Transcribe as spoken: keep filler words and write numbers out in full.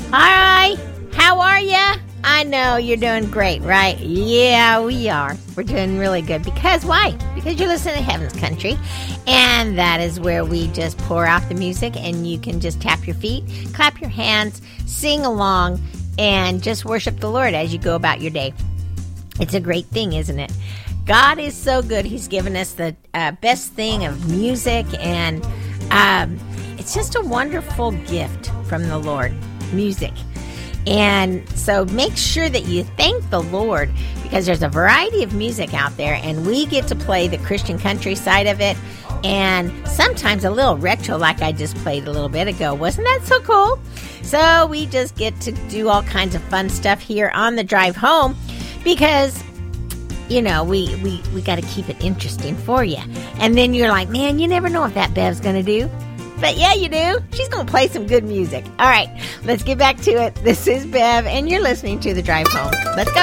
Hi, how are ya? I know you're doing great, right? Yeah, we are. We're doing really good. Because why? Because you're listening to Heaven's Country, and that is where we just pour out the music, and you can just tap your feet, clap your hands, sing along, and just worship the Lord as you go about your day. It's a great thing, isn't it? God is so good. He's given us the uh, best thing of music, and um, it's just a wonderful gift from the Lord, music. And so make sure that you thank the Lord, because there's a variety of music out there, and we get to play the Christian country side of it, and sometimes a little retro like I just played a little bit ago. Wasn't that so cool? So we just get to do all kinds of fun stuff here on the drive home, because you know, we, we, we got to keep it interesting for you. And then you're like, man, you never know what that Bev's going to do. But yeah, you do. She's going to play some good music. All right, let's get back to it. This is Bev, and you're listening to The Drive Home. Let's go.